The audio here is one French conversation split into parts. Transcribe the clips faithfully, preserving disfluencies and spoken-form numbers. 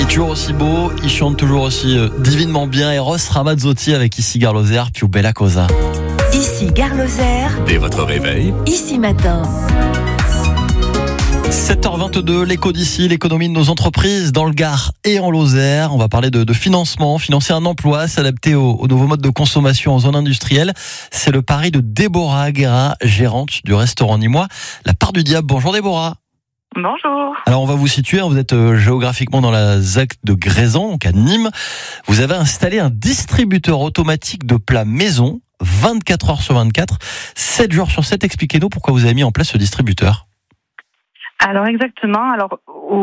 Il est toujours aussi beau, il chante toujours aussi euh, divinement bien. Eros Ramazzotti avec Ici Gare Lozère, Più Bella Cosa. Ici Gare Lozère. Dès votre réveil. Ici Matin. sept heures vingt-deux, l'écho d'ici, l'économie de nos entreprises dans le Gard et en Lozère. On va parler de, de financement, financer un emploi, s'adapter aux, aux nouveaux modes de consommation en zone industrielle. C'est le pari de Déborah Guérin, gérante du restaurant nîmois La Part du Diable. Bonjour Déborah. Bonjour. Alors on va vous situer, vous êtes géographiquement dans la Z A C de Grézan, donc à Nîmes. Vous avez installé un distributeur automatique de plats maison, vingt-quatre heures sur vingt-quatre, sept jours sur sept. Expliquez-nous pourquoi vous avez mis en place ce distributeur. Alors exactement. Alors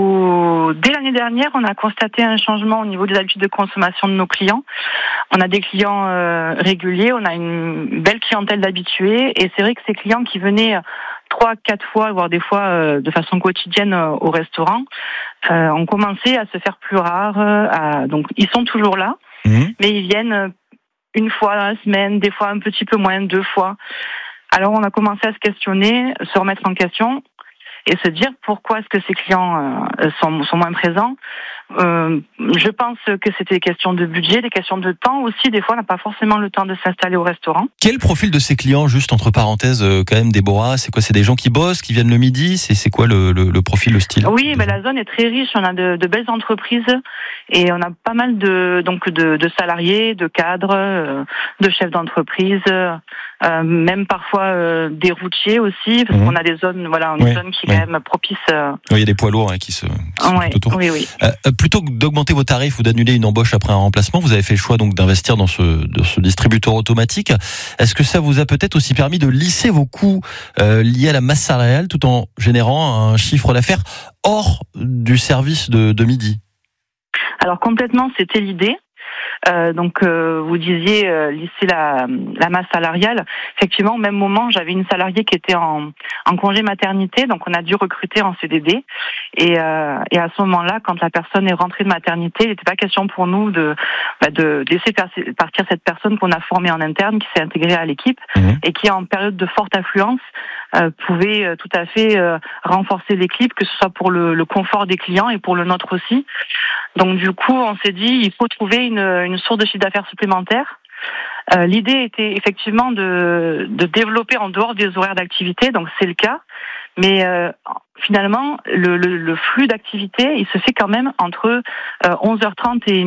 au... dès l'année dernière, on a constaté un changement au niveau des habitudes de consommation de nos clients. On a des clients euh, réguliers, on a une belle clientèle d'habitués, et c'est vrai que ces clients qui venaient trois, quatre fois, voire des fois euh, de façon quotidienne euh, au restaurant, euh, ont commencé à se faire plus rares. Euh, à... Donc ils sont toujours là, mmh. mais ils viennent une fois dans la semaine, des fois un petit peu moins, deux fois. Alors on a commencé à se questionner, se remettre en question, et se dire pourquoi est-ce que ces clients euh, sont, sont moins présents. Euh, je pense que c'était des questions de budget, des questions de temps aussi. Des fois, on n'a pas forcément le temps de s'installer au restaurant. Quel profil de ces clients, juste entre parenthèses, euh, quand même, Déborah, c'est quoi? C'est des gens qui bossent, qui viennent le midi? C'est, c'est quoi le, le, le profil, le style? Oui, ben, la zone est très riche. On a de, de belles entreprises et on a pas mal de, donc de, de salariés, de cadres, euh, de chefs d'entreprise, euh, même parfois euh, des routiers aussi, parce mmh. qu'on a des zones, voilà, une oui, zone qui est oui. quand même propice. Euh... Oui, il y a des poids lourds hein, qui se. Qui se ouais, autour. Oui, oui. Euh, plutôt que d'augmenter vos tarifs ou d'annuler une embauche après un remplacement, vous avez fait le choix donc d'investir dans ce, dans ce distributeur automatique. Est-ce que ça vous a peut-être aussi permis de lisser vos coûts euh, liés à la masse salariale tout en générant un chiffre d'affaires hors du service de, de midi? Alors complètement, c'était l'idée. Euh, donc euh, vous disiez euh, lisser la, la masse salariale. Effectivement, au même moment, j'avais une salariée qui était en, en congé maternité, donc on a dû recruter en C D D. Et, euh, et à ce moment-là, quand la personne est rentrée de maternité, il n'était pas question pour nous de, bah, de laisser partir cette personne qu'on a formée en interne, qui s'est intégrée à l'équipe mmh. et qui, en période de forte affluence, euh, pouvait euh, tout à fait euh, renforcer l'équipe, que ce soit pour le, le confort des clients et pour le nôtre aussi. Donc du coup, on s'est dit, il faut trouver une, une source de chiffre d'affaires supplémentaire. Euh, l'idée était effectivement de, de développer en dehors des horaires d'activité, donc c'est le cas. Mais euh, finalement, le, le, le flux d'activité, il se fait quand même entre euh, onze heures trente et,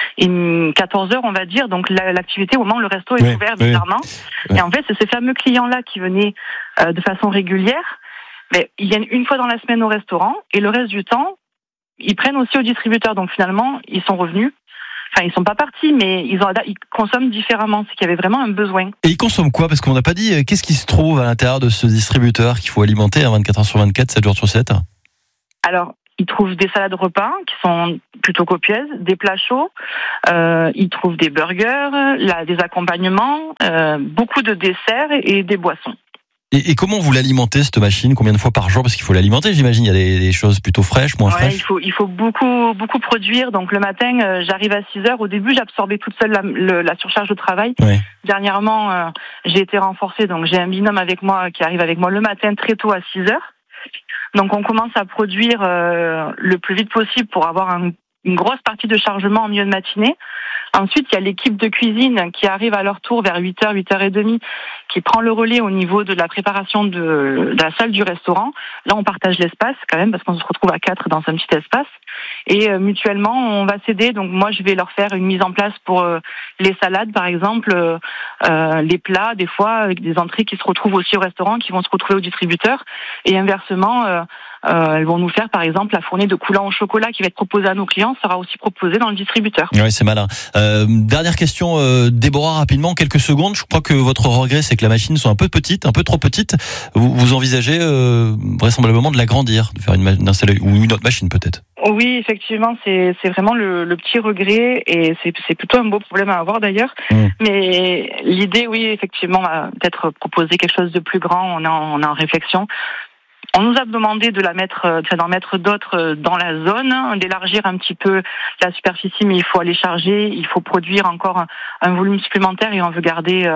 et quatorze heures, on va dire. Donc la, l'activité au moment où le resto est oui, ouvert, oui. bizarrement. Oui. Et en fait, c'est ces fameux clients-là qui venaient euh, de façon régulière. Mais ils viennent une fois dans la semaine au restaurant et le reste du temps, ils prennent aussi au distributeur. Donc finalement, ils sont revenus. Enfin, ils sont pas partis, mais ils, ont, ils consomment différemment. C'est qu'il y avait vraiment un besoin. Et ils consomment quoi? Parce qu'on n'a pas dit, qu'est-ce qui se trouve à l'intérieur de ce distributeur qu'il faut alimenter à vingt-quatre heures sur vingt-quatre, sept jours sur sept? Alors, ils trouvent des salades repas qui sont plutôt copieuses, des plats chauds, euh, ils trouvent des burgers, là, des accompagnements, euh, beaucoup de desserts et des boissons. Et, et comment vous l'alimentez, cette machine? Combien de fois par jour? Parce qu'il faut l'alimenter, j'imagine. Il y a des, des choses plutôt fraîches, moins ouais, fraîches. Il faut, il faut beaucoup, beaucoup produire. Donc le matin, euh, j'arrive à six heures. Au début, j'absorbais toute seule la, le, la surcharge de travail. Ouais. Dernièrement, euh, j'ai été renforcée. Donc j'ai un binôme avec moi qui arrive avec moi le matin très tôt à six heures. Donc on commence à produire euh, le plus vite possible pour avoir un, une grosse partie de chargement en milieu de matinée. Ensuite, il y a l'équipe de cuisine qui arrive à leur tour vers huit heures, huit heures trente, qui prend le relais au niveau de la préparation de, de la salle du restaurant. Là, on partage l'espace quand même parce qu'on se retrouve à quatre dans un petit espace. Et euh, mutuellement, on va s'aider. Donc moi, je vais leur faire une mise en place pour euh, les salades, par exemple, euh, les plats, des fois, avec des entrées qui se retrouvent aussi au restaurant, qui vont se retrouver au distributeur. Et inversement, euh, euh, elles vont nous faire, par exemple, la fournée de coulants au chocolat qui va être proposée à nos clients, sera aussi proposée dans le distributeur. Oui, c'est malin. Euh, dernière question, euh, Déborah, rapidement, quelques secondes. Je crois que votre regret, c'est que la machine soit un peu petite, un peu trop petite. Vous, vous envisagez euh, vraisemblablement de l'agrandir, de faire une d'installer ou une autre machine peut-être. Oui, effectivement, c'est c'est vraiment le, le petit regret et c'est c'est plutôt un beau problème à avoir d'ailleurs. Mmh. Mais l'idée, oui, effectivement, va peut-être proposer quelque chose de plus grand. On est en, on est en réflexion. On nous a demandé de la mettre, d'en mettre d'autres dans la zone, d'élargir un petit peu la superficie, mais il faut aller charger, il faut produire encore un, un volume supplémentaire et on veut garder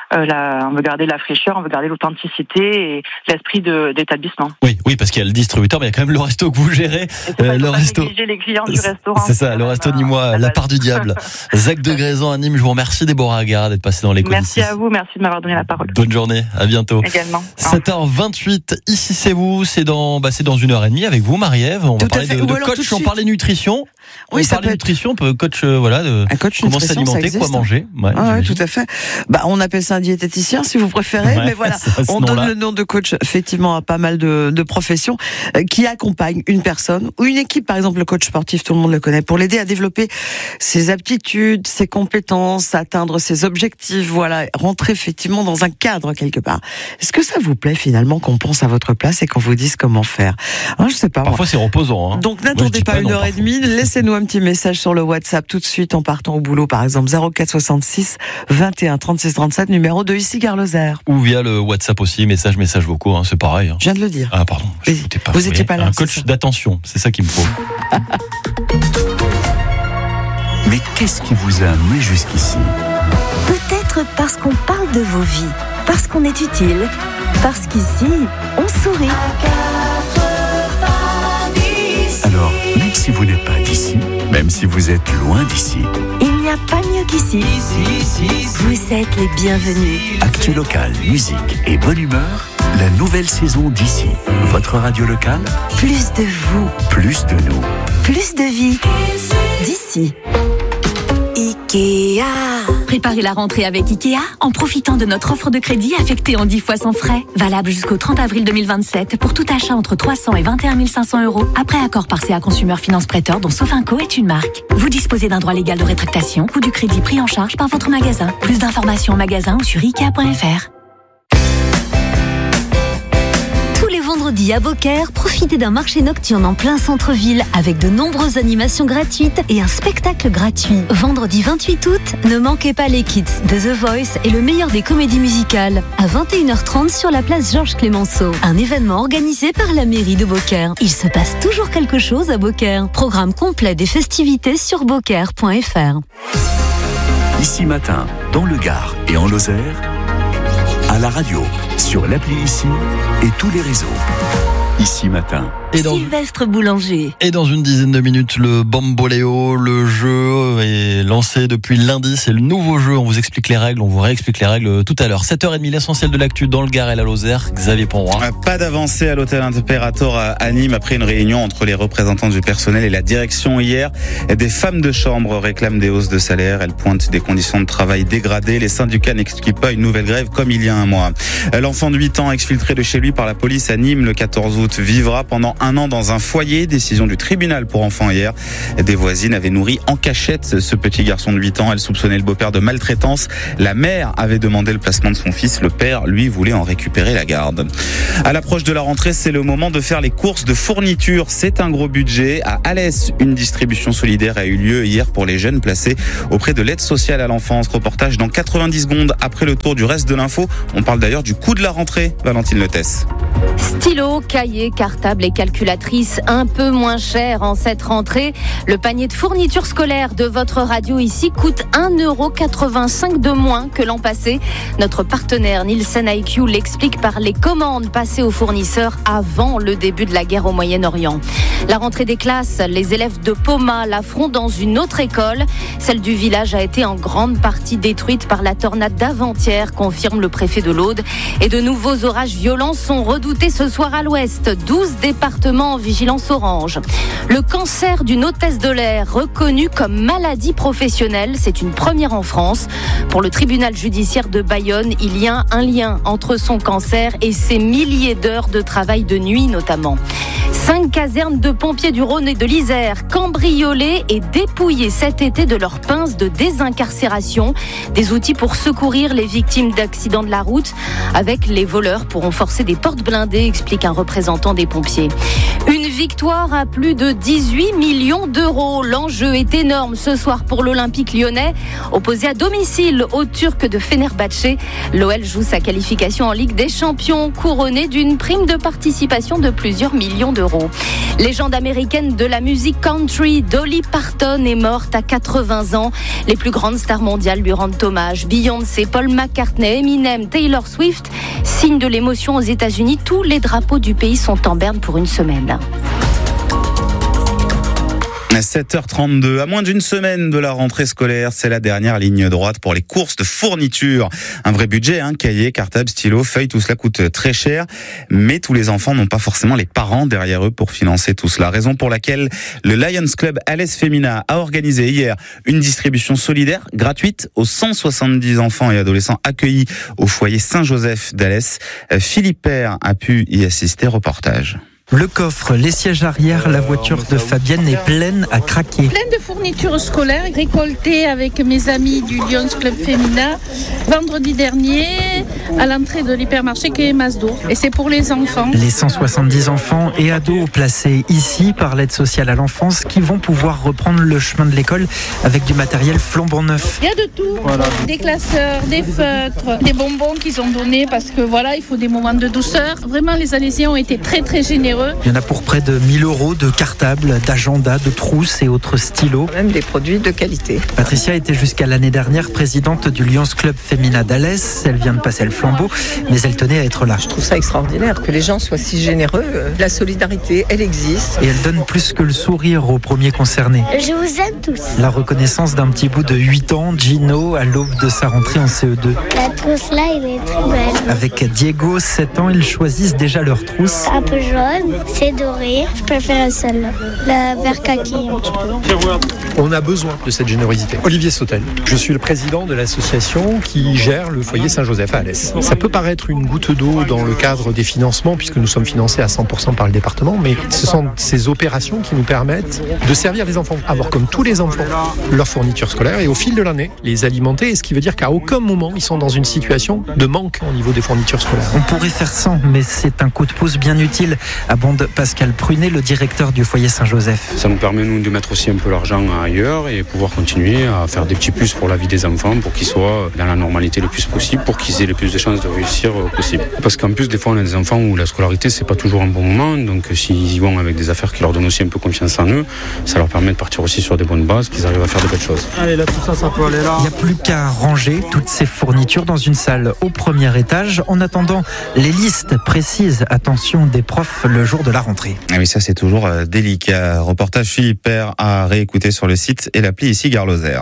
euh, la, on veut garder la fraîcheur, on veut garder l'authenticité et l'esprit de, d'établissement. Oui, oui, parce qu'il y a le distributeur, mais il y a quand même le resto que vous gérez. Euh, le resto. Les clients du restaurant. C'est ça, le resto Nîmois, la, la part du diable. Zac de Grayson à Nîmes, je vous remercie Déborah Agara d'être passée dans l'écho. Merci à vous, merci de m'avoir donné la parole. Bonne journée, à bientôt. Également. sept heures vingt-huit, ici c'est vous, c'est dans, bah, c'est dans une heure et demie avec vous, Marie-Ève. On tout va parler de, de coach, on parlait nutrition. Oui, on ça parlait peut nutrition, coach, euh, voilà, de un coach comment s'alimenter, quoi manger. Ouais, ah ouais, tout à fait. Bah, on appelle ça un diététicien, si vous préférez, ouais, mais voilà, on donne le nom de coach, effectivement, à pas mal de, de professions euh, qui accompagnent une personne ou une équipe. Par exemple, le coach sportif, tout le monde le connaît, pour l'aider à développer ses aptitudes, ses compétences, atteindre ses objectifs, voilà, rentrer effectivement dans un cadre quelque part. Est-ce que ça vous plaît finalement qu'on pense à votre place et qu'on vous dise comment faire? hein, Je sais pas. Parfois, moi. c'est reposant. Hein. Donc, n'attendez pas, pas une heure et demie. Laissez-nous un petit message sur le WhatsApp tout de suite en partant au boulot, par exemple zéro quatre soixante-six vingt et un trente-six trente-sept, numéro de ici Gare Lozère. Ou via le WhatsApp aussi, message, message vocaux, hein, c'est pareil. Hein. Je viens de le dire. Ah pardon, je vous pas. Vous étiez pas là. Un coach d'attention, c'est ça qu'il me faut. Mais qu'est-ce qui vous a amené jusqu'ici? Peut-être parce qu'on parle de vos vies, parce qu'on est utile, parce qu'ici, on sourit. Alors, même si vous n'êtes pas d'ici, même si vous êtes loin d'ici, il n'y a pas mieux qu'ici. Vous êtes les bienvenus. Actu local, musique et bonne humeur, la nouvelle saison d'ici. Votre radio locale, plus de vous, plus de nous, plus de vie d'ici. Ikea. Préparez la rentrée avec Ikea en profitant de notre offre de crédit affectée en dix fois sans frais. Valable jusqu'au trente avril deux mille vingt-sept pour tout achat entre trois cents et vingt et un mille cinq cents euros après accord par C A Consumer Finance Prêteur dont Sofinco est une marque. Vous disposez d'un droit légal de rétractation ou du crédit pris en charge par votre magasin. Plus d'informations en magasin ou sur ikea point f r. Vendredi à Beaucaire, profitez d'un marché nocturne en plein centre-ville avec de nombreuses animations gratuites et un spectacle gratuit. Vendredi vingt-huit août, ne manquez pas les Kids de The Voice et le meilleur des comédies musicales à vingt et une heures trente sur la place Georges Clémenceau. Un événement organisé par la mairie de Beaucaire. Il se passe toujours quelque chose à Beaucaire. Programme complet des festivités sur beaucaire point f r. Ici matin, dans le Gard et en Lozère, à la radio, sur l'appli Ici et tous les réseaux. Ici matin. Et dans, Sylvestre Boulanger. Et dans une dizaine de minutes, le Bamboléo, le jeu est lancé depuis lundi. C'est le nouveau jeu. On vous explique les règles, on vous réexplique les règles tout à l'heure. sept heures trente, l'essentiel de l'actu dans le Gard et la Lozère. Xavier Ponroy. Pas d'avancée à l'hôtel Imperator à Nîmes après une réunion entre les représentants du personnel et la direction hier. Des femmes de chambre réclament des hausses de salaire. Elles pointent des conditions de travail dégradées. Les syndicats n'excluent pas une nouvelle grève comme il y a un mois. L'enfant de huit ans exfiltré de chez lui par la police à Nîmes le quatorze août vivra pendant un an dans un foyer. Décision du tribunal pour enfants hier. Des voisines avaient nourri en cachette ce petit garçon de huit ans. Elles soupçonnaient le beau-père de maltraitance. La mère avait demandé le placement de son fils. Le père, lui, voulait en récupérer la garde. À l'approche de la rentrée, c'est le moment de faire les courses de fournitures. C'est un gros budget. À Alès, une distribution solidaire a eu lieu hier pour les jeunes placés auprès de l'aide sociale à l'enfance. Reportage dans quatre-vingt-dix secondes après le tour du reste de l'info. On parle d'ailleurs du coût de la rentrée. Valentine Letès. Stylo, cahier, cartable et calculatrice un peu moins cher en cette rentrée. Le panier de fournitures scolaires de votre radio ici coûte un euro quatre-vingt-cinq de moins que l'an passé. Notre partenaire Nielsen I Q l'explique par les commandes passées aux fournisseurs avant le début de la guerre au Moyen-Orient. La rentrée des classes, les élèves de Poma la feront dans une autre école. Celle du village a été en grande partie détruite par la tornade d'avant-hier, confirme le préfet de l'Aude. Et de nouveaux orages violents sont redoutés ce soir à l'ouest. douze départements en vigilance orange. Le cancer d'une hôtesse de l'air reconnu comme maladie professionnelle, c'est une première en France. Pour le tribunal judiciaire de Bayonne, il y a un lien entre son cancer et ses milliers d'heures de travail de nuit notamment. Cinq casernes de pompiers du Rhône et de l'Isère cambriolées et dépouillées cet été de leurs pinces de désincarcération. Des outils pour secourir les victimes d'accidents de la route. Avec les voleurs pourront forcer des portes blindées, explique un représentant des pompiers. Une victoire à plus de dix-huit millions d'euros. L'enjeu est énorme ce soir pour l'Olympique lyonnais. Opposé à domicile aux Turcs de Fenerbahçe, l'O L joue sa qualification en Ligue des Champions, couronnée d'une prime de participation de plusieurs millions d'euros. Légende américaine de la musique country, Dolly Parton est morte à quatre-vingts ans. Les plus grandes stars mondiales lui rendent hommage. Beyoncé, Paul McCartney, Eminem, Taylor Swift. Signe de l'émotion aux États-Unis, tous les drapeaux du pays sont en berne pour une semaine. sept heures trente-deux, à moins d'une semaine de la rentrée scolaire, c'est la dernière ligne droite pour les courses de fournitures. Un vrai budget, hein, cahiers, cartables, stylos, feuilles, tout cela coûte très cher. Mais tous les enfants n'ont pas forcément les parents derrière eux pour financer tout cela. Raison pour laquelle le Lions Club Alès Femina a organisé hier une distribution solidaire gratuite aux cent soixante-dix enfants et adolescents accueillis au foyer Saint-Joseph d'Alès. Philippe Père a pu y assister. Reportage. Le coffre, les sièges arrière, la voiture de Fabienne est pleine à craquer. Pleine de fournitures scolaires récoltées avec mes amis du Lions Club Femina vendredi dernier à l'entrée de l'hypermarché Quai Masdo. Et c'est pour les enfants. Les cent soixante-dix enfants et ados placés ici par l'aide sociale à l'enfance qui vont pouvoir reprendre le chemin de l'école avec du matériel flambant neuf. Il y a de tout. Voilà. Des classeurs, des feutres, des bonbons qu'ils ont donnés parce que voilà, il faut des moments de douceur. Vraiment, les Alésiens ont été très très généreux. Il y en a pour près de mille euros de cartables, d'agendas, de trousses et autres stylos. Même des produits de qualité. Patricia était jusqu'à l'année dernière présidente du Lions Club Femina d'Alès. Elle vient de passer le flambeau, mais elle tenait à être là. Je trouve ça extraordinaire que les gens soient si généreux. La solidarité, elle existe. Et elle donne plus que le sourire aux premiers concernés. Je vous aime tous. La reconnaissance d'un petit bout de huit ans, Gino, à l'aube de sa rentrée en C E deux. La trousse là, elle est très belle. Avec Diego, sept ans, ils choisissent déjà leur trousse. Un peu jaune. C'est doré, je préfère celle-là, la vert kaki un petit peu. On a besoin de cette générosité. Olivier Sautel, je suis le président de l'association qui gère le foyer Saint-Joseph à Alès. Ça peut paraître une goutte d'eau dans le cadre des financements puisque nous sommes financés à cent pour cent par le département, mais ce sont ces opérations qui nous permettent de servir les enfants, avoir comme tous les enfants leur fourniture scolaire et au fil de l'année les alimenter, ce qui veut dire qu'à aucun moment ils sont dans une situation de manque au niveau des fournitures scolaires. On pourrait faire sans, mais c'est un coup de pouce bien utile, abonde Pascal Prunet, le directeur du foyer Saint-Joseph. Ça nous permet nous de mettre aussi un peu l'argent ailleurs et pouvoir continuer à faire des petits plus pour la vie des enfants, pour qu'ils soient dans la normalité le plus possible, pour qu'ils aient le plus de chances de réussir possible. Parce qu'en plus, des fois, on a des enfants où la scolarité, c'est pas toujours un bon moment, donc s'ils y vont avec des affaires qui leur donnent aussi un peu confiance en eux, ça leur permet de partir aussi sur des bonnes bases, qu'ils arrivent à faire de belles choses. Allez, là, tout ça, ça peut aller là. Il n'y a plus qu'à ranger toutes ces fournitures dans une salle au premier étage, en attendant les listes précises, attention, des profs le jour de la rentrée. Ah oui, ça c'est toujours euh, délicat. Reportage Philippe Père à réécouter sur le site et l'appli ici Gare Lozère.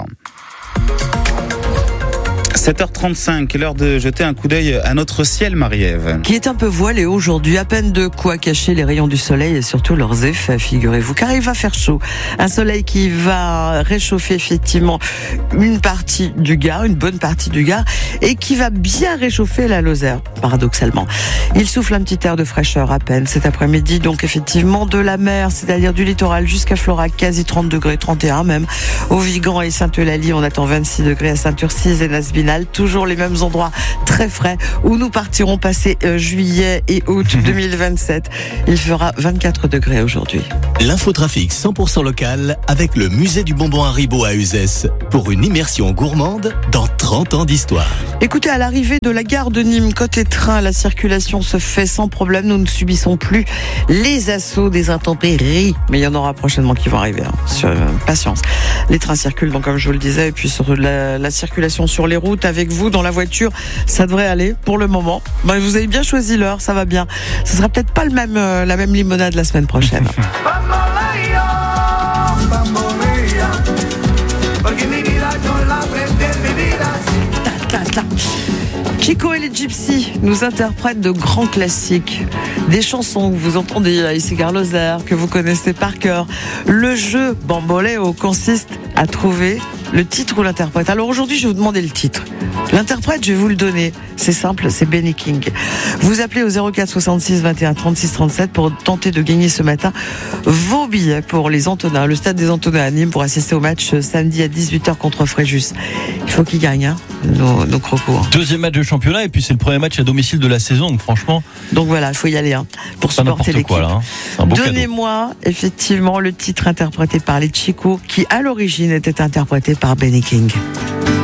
sept heures trente-cinq, l'heure de jeter un coup d'œil à notre ciel, Marie-Ève. Qui est un peu voilé aujourd'hui, à peine de quoi cacher les rayons du soleil et surtout leurs effets, figurez-vous, car il va faire chaud. Un soleil qui va réchauffer effectivement une partie du Gard, une bonne partie du Gard, et qui va bien réchauffer la Lozère, paradoxalement. Il souffle un petit air de fraîcheur à peine cet après-midi, donc effectivement de la mer, c'est-à-dire du littoral jusqu'à Florac, quasi trente degrés, trente et un même. Au Vigan et Sainte-Eulalie, on attend vingt-six degrés, à Saint-Urcize et Nasbinal. Toujours les mêmes endroits très frais où nous partirons passer euh, juillet et août deux mille vingt-sept. Il fera vingt-quatre degrés aujourd'hui. L'infotrafic cent pour cent local avec le musée du bonbon Haribo à Uzès pour une immersion gourmande dans trente ans d'histoire. Écoutez, à l'arrivée de la gare de Nîmes, côté train, la circulation se fait sans problème. Nous ne subissons plus les assauts des intempéries. Mais il y en aura prochainement qui vont arriver. Hein. Sur, euh, patience. Les trains circulent donc comme je vous le disais. Et puis sur la, la circulation sur les routes, avec vous dans la voiture, ça devrait aller pour le moment. Ben, vous avez bien choisi l'heure, ça va bien. Ce sera peut-être pas le même, euh, la même limonade la semaine prochaine. Chico et les Gypsies nous interprètent de grands classiques, des chansons que vous entendez ici Gare Lozère, que vous connaissez par cœur. Le jeu Bamboléo consiste à trouver le titre ou l'interprète. Alors aujourd'hui, je vais vous demander le titre. L'interprète, je vais vous le donner. C'est simple, c'est Benny King. Vous appelez au zéro quatre soixante-six vingt et un trente-six trente-sept pour tenter de gagner ce matin vos billets pour les Antonins, le stade des Antonins à Nîmes, pour assister au match samedi à dix-huit heures contre Fréjus. Il faut qu'ils gagnent, hein, nos, nos crocos. Hein. Deuxième match de championnat et puis c'est le premier match à domicile de la saison, donc franchement. Donc voilà, il faut y aller hein, pour supporter l'équipe. Quoi, là, hein. Un beau Donnez-moi cadeau. Effectivement le titre interprété par les Chicos qui à l'origine était interprété par Benny King.